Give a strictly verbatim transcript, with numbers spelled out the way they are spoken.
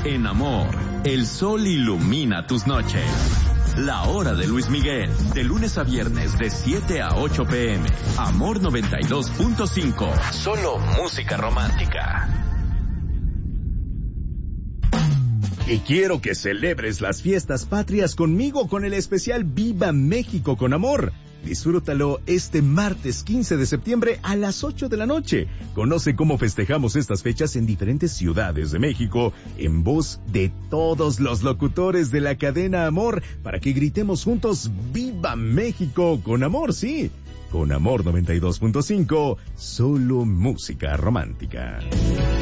En Amor, el sol ilumina tus noches. La hora de Luis Miguel, de lunes a viernes de siete a ocho pm. Amor noventa y dos punto cinco. Solo música romántica. Y quiero que celebres las fiestas patrias conmigo con el especial Viva México con Amor. Disfrútalo este martes quince de septiembre a las ocho de la noche. Conoce cómo festejamos estas fechas en diferentes ciudades de México, en voz de todos los locutores de la cadena Amor, para que gritemos juntos ¡Viva México con Amor! Sí, con Amor noventa y dos punto cinco, solo música romántica.